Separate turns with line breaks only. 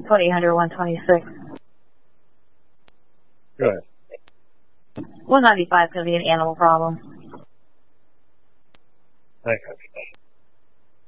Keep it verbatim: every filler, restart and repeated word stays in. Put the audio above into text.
Put eight hundred, one twenty-six.
Good.
one ninety-five is going to be an animal problem.
I got you.